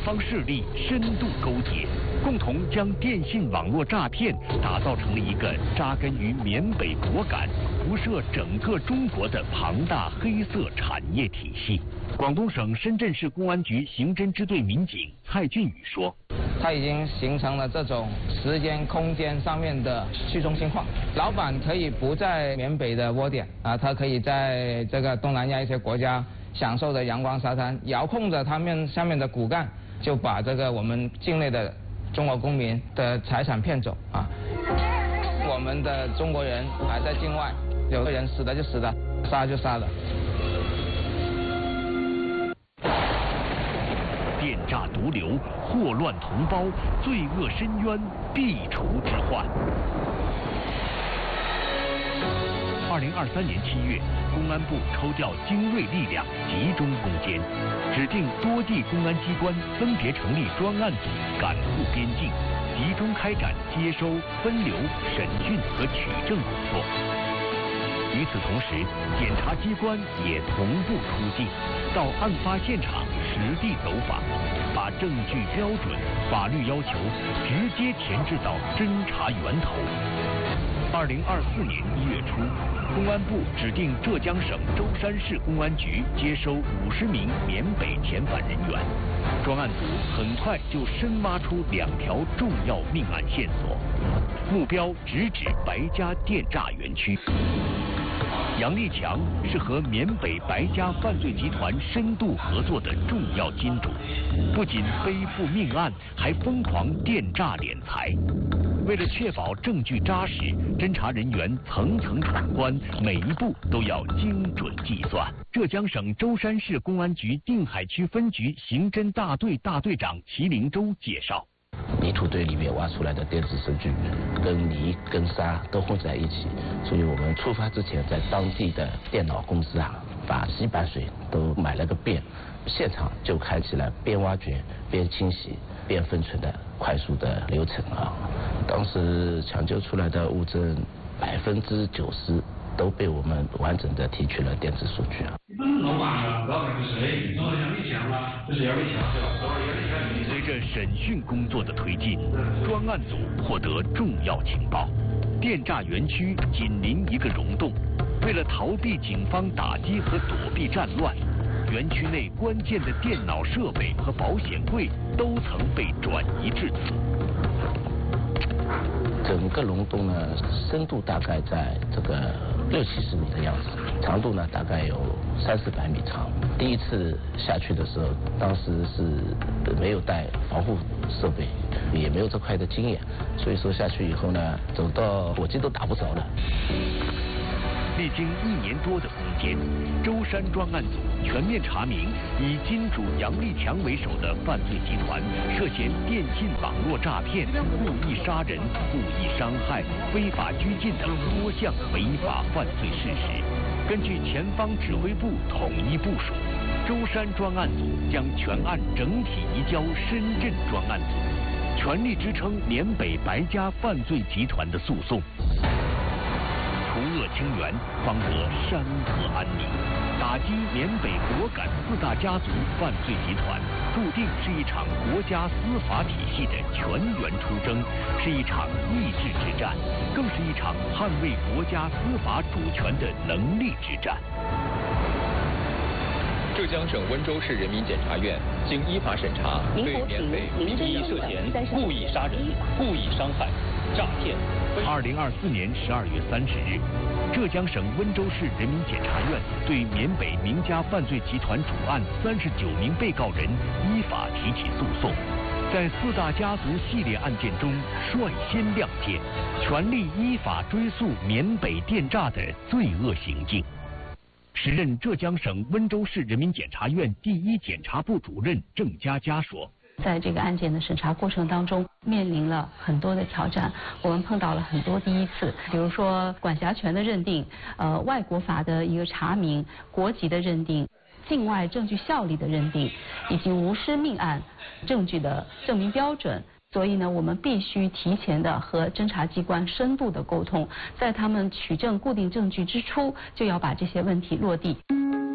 方势力深度勾结，共同将电信网络诈骗打造成了一个扎根于缅北果敢、辐射整个中国的庞大黑色产业体系。广东省深圳市公安局刑侦支队民警蔡俊宇说：“ 它已经形成了这种时间、空间上面的去中心化。老板可以不在缅北的窝点啊，他可以在这个东南亚一些国家享受着阳光沙滩，遥控着他们下面的骨干，就把这个我们境内的中国公民的财产骗走啊。我们的中国人还在境外，有的人死的就死了，杀就杀了。” 电诈毒瘤，祸乱同胞，罪恶深渊，必除之患。2023年7月，公安部抽调精锐力量，集中攻坚，指定多地公安机关分别成立专案组，赶赴边境，集中开展接收、分流、审讯和取证工作。与此同时，检察机关也同步出境，到案发现场实地走访，把证据标准、法律要求直接填制到侦查源头。2024年1月初，公安部指定浙江省舟山市公安局接收50名缅北遣返人员，专案组很快就深挖出2条重要命案线索，目标直指白家电诈园区。杨立强是和缅北白家犯罪集团深度合作的重要金主，不仅背负命案，还疯狂电诈敛财。为了确保证据扎实，侦查人员层层闯关，每一步都要精准计算。浙江省舟山市公安局定海区分局刑侦大队大队长齐灵洲介绍。 泥土堆里面挖出来的电子证据跟泥跟沙都混在一起，所以我们出发之前在当地的电脑公司把洗版水都买了个遍，现场就开启了边挖掘边清洗边分存的快速的流程当时抢救出来的物证90%都被我们完整的提取了电子数据老板是谁？杨立强啊，这是杨立强是吧？ 随着审讯工作的推进，专案组获得重要情报：电诈园区紧邻一个溶洞，为了逃避警方打击和躲避战乱，园区内关键的电脑设备和保险柜都曾被转移至此。 整个溶洞呢，深度大概在这个60-70米的样子，长度呢大概有300-400米长。第一次下去的时候，当时是没有带防护设备，也没有这块的经验，所以说下去以后呢，走到火机都打不着了。 历经1年多的攻坚，舟山专案组全面查明以金主杨立强为首的犯罪集团涉嫌电信网络诈骗、故意杀人、故意伤害、非法拘禁等多项违法犯罪事实。根据前方指挥部统一部署，舟山专案组将全案整体移交深圳专案组，全力支撑缅北白家犯罪集团的诉讼。除恶清源，方得山河安宁。打击缅北果敢4大家族犯罪集团，注定是一场国家司法体系的全员出征，是一场意志之战，更是一场捍卫国家司法主权的能力之战。 浙江省温州市人民检察院经依法审查，对缅北名医涉嫌故意杀人、故意伤害、诈骗。 2024年12月30日，浙江省温州市人民检察院对缅北名家犯罪集团主案39名被告人依法提起诉讼，在4大家族系列案件中率先亮剑，全力依法追诉缅北电诈的罪恶行径。时任浙江省温州市人民检察院第1检察部主任郑佳佳说， 在这个案件的审查过程当中，面临了很多的挑战，我们碰到了很多第一次，比如说管辖权的认定，外国法的一个查明，国籍的认定，境外证据效力的认定，以及无失命案证据的证明标准。所以呢，我们必须提前的和侦查机关深度的沟通，在他们取证固定证据之初，就要把这些问题落地。